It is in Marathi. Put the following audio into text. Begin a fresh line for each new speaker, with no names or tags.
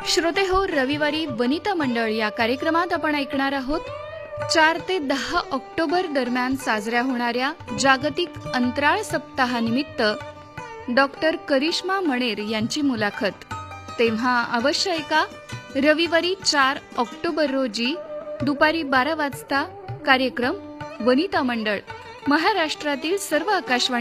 श्रोते हो, रविवारी वनिता मंडळ या कार्यक्रमात आपण ऐकणार आहोत 4 ते 10 ऑक्टोबर दरम्यान साजऱ्या होणाऱ्या जागतिक अंतराळ सप्ताहानिमित्त डॉक्टर करिश्मा मणेर यांची मुलाखत। तेव्हा अवश्य ऐका रविवारी 4 ऑक्टोबर रोजी दुपारी 12 वाजता कार्यक्रम वनिता मंडळ, महाराष्ट्रातील सर्व आकाशवाणी